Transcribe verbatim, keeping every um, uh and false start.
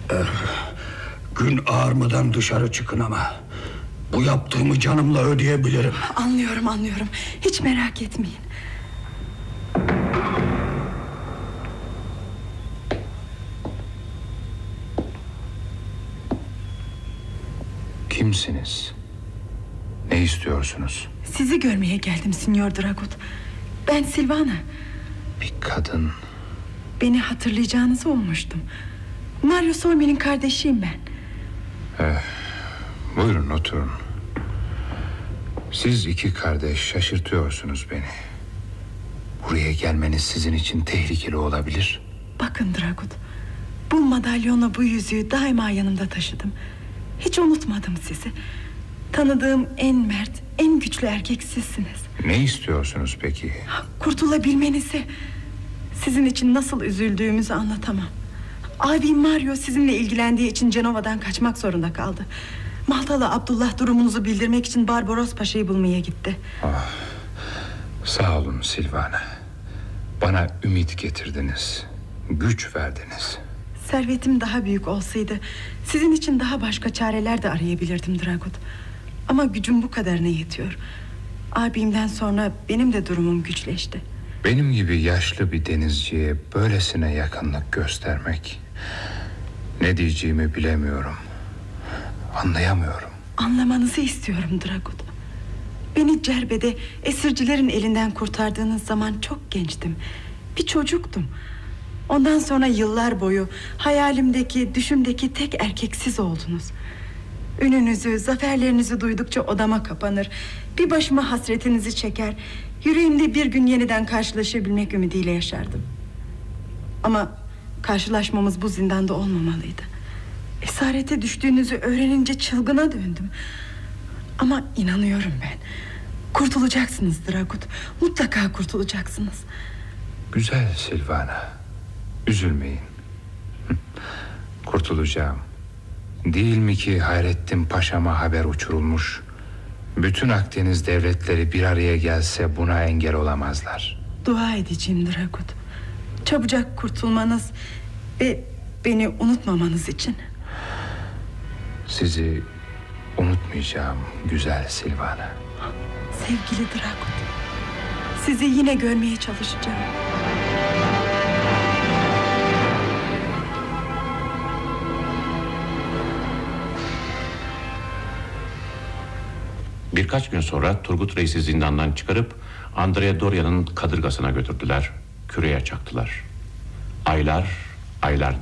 Gün ağarmadan dışarı çıkın ama bu yaptığımı canımla ödeyebilirim. Anlıyorum anlıyorum, hiç merak etmeyin. Kimsiniz? Ne istiyorsunuz? Sizi görmeye geldim Signor Dragut. Ben Silvana. Bir kadın. Beni hatırlayacağınızı ummuştum. Mario Sormi'nin kardeşiyim ben. Eh, buyurun oturun. Siz iki kardeş şaşırtıyorsunuz beni. Buraya gelmeniz sizin için tehlikeli olabilir. Bakın Dragut, bu madalyonla bu yüzüğü daima yanımda taşıdım. Hiç unutmadım sizi. Tanıdığım en mert, en güçlü erkek sizsiniz. Ne istiyorsunuz peki? Kurtulabilmenizi. Sizin için nasıl üzüldüğümüzü anlatamam. Abim Mario sizinle ilgilendiği için Cenova'dan kaçmak zorunda kaldı. Maltalı Abdullah durumunuzu bildirmek için Barbaros Paşa'yı bulmaya gitti. Ah, sağ olun Silvana. Bana ümit getirdiniz. Güç verdiniz. Servetim daha büyük olsaydı sizin için daha başka çareler de arayabilirdim Dragut. Ama gücüm bu kadarına yetiyor. Abimden sonra benim de durumum güçleşti. Benim gibi yaşlı bir denizciye böylesine yakınlık göstermek... ne diyeceğimi bilemiyorum. Anlayamıyorum. Anlamanızı istiyorum Dragut. Beni Cerbe'de esircilerin elinden kurtardığınız zaman çok gençtim. Bir çocuktum. Ondan sonra yıllar boyu hayalimdeki, düşümdeki tek erkek siz oldunuz. Ününüzü, zaferlerinizi duydukça odama kapanır, bir başıma hasretinizi çeker, yüreğimde bir gün yeniden karşılaşabilmek ümidiyle yaşardım. Ama karşılaşmamız bu zindanda olmamalıydı. Esarete düştüğünüzü öğrenince çılgına döndüm. Ama inanıyorum ben. Kurtulacaksınız Dragut. Mutlaka kurtulacaksınız. Güzel Silvana. Üzülmeyin. Kurtulacağım. Değil mi ki Hayrettin Paşa'ma haber uçurulmuş? Bütün Akdeniz devletleri bir araya gelse buna engel olamazlar. Dua edeceğim Dragut. Çabucak kurtulmanız ve beni unutmamanız için. Sizi unutmayacağım güzel Silvana. Sevgili Dragut, sizi yine görmeye çalışacağım. Birkaç gün sonra Turgut Reis'i zindandan çıkarıp Andrea Doria'nın kadırgasına götürdüler. Küreye çaktılar. Aylar, aylar